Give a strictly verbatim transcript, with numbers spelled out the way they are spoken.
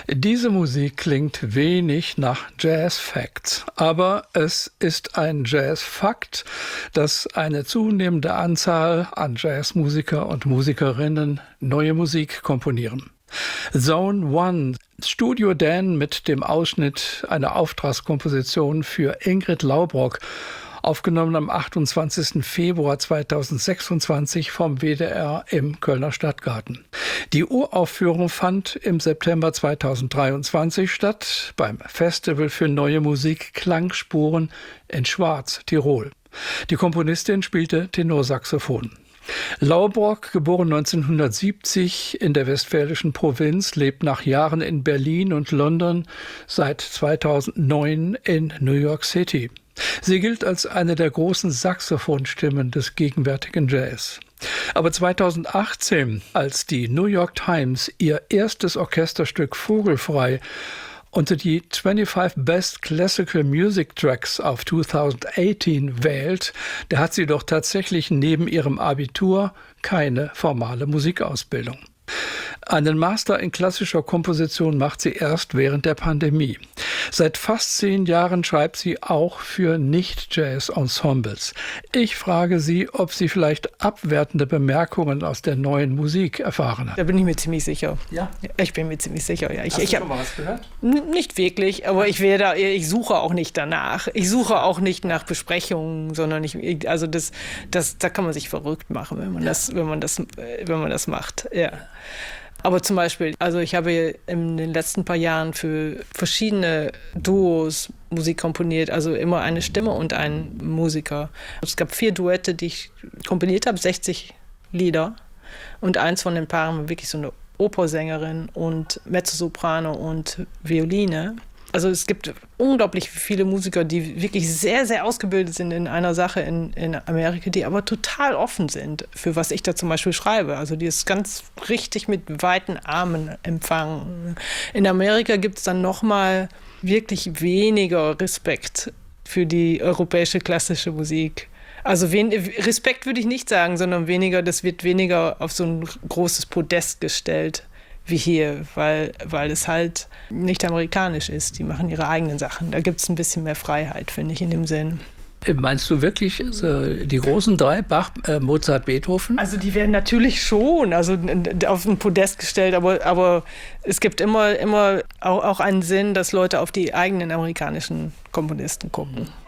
Diese Musik klingt wenig nach Jazz-Facts, aber es ist ein Jazz-Fakt, dass eine zunehmende Anzahl an Jazzmusiker und Musikerinnen neue Musik komponieren. Zone One, Studio Dan mit dem Ausschnitt einer Auftragskomposition für Ingrid Laubrock, aufgenommen am achtundzwanzigsten Februar zweitausendsechsundzwanzig vom W D R im Kölner Stadtgarten. Die Uraufführung fand im September zweitausenddreiundzwanzig statt beim Festival für neue Musik Klangspuren in Schwarz, Tirol. Die Komponistin spielte Tenorsaxophon. Laubrock, geboren neunzehnhundertsiebzig in der westfälischen Provinz, lebt nach Jahren in Berlin und London seit zweitausendneun in New York City. Sie gilt als eine der großen Saxophonstimmen des gegenwärtigen Jazz. Aber zweitausendachtzehn, als die New York Times ihr erstes Orchesterstück Vogelfrei unter die fünfundzwanzig Best Classical Music Tracks auf zweitausendachtzehn wählt, da hat sie doch tatsächlich neben ihrem Abitur keine formale Musikausbildung. Einen Master in klassischer Komposition macht sie erst während der Pandemie. Seit fast zehn Jahren schreibt sie auch für Nicht-Jazz-Ensembles. Ich frage sie, ob sie vielleicht abwertende Bemerkungen aus der neuen Musik erfahren hat. Da bin ich mir ziemlich sicher. Ja? Ich bin mir ziemlich sicher, ja. Ich, Hast ich du hab, schon mal was gehört? N- nicht wirklich, aber ich werde, ich suche auch nicht danach. Ich suche auch nicht nach Besprechungen, sondern ich, also das, das, da kann man sich verrückt machen, wenn man Ja. das, wenn man das, wenn man das macht, ja. Aber zum Beispiel, also ich habe in den letzten paar Jahren für verschiedene Duos Musik komponiert, also immer eine Stimme und ein Musiker. Es gab vier Duette, die ich komponiert habe, sechzig Lieder. Und eins von den Paaren war wirklich so eine Opersängerin und Mezzosoprano und Violine. Also es gibt unglaublich viele Musiker, die wirklich sehr, sehr ausgebildet sind in einer Sache in, in Amerika, die aber total offen sind für was ich da zum Beispiel schreibe. Also die es ganz richtig mit weiten Armen empfangen. In Amerika gibt es dann nochmal wirklich weniger Respekt für die europäische klassische Musik. Also wen, Respekt würde ich nicht sagen, sondern weniger, das wird weniger auf so ein großes Podest gestellt wie hier, weil, weil es halt nicht amerikanisch ist. Die machen ihre eigenen Sachen. Da gibt es ein bisschen mehr Freiheit, finde ich, in dem Sinn. Meinst du wirklich so die großen drei, Bach, äh, Mozart, Beethoven? Also die werden natürlich schon also auf ein Podest gestellt, aber, aber es gibt immer, immer auch, auch einen Sinn, dass Leute auf die eigenen amerikanischen Komponisten gucken.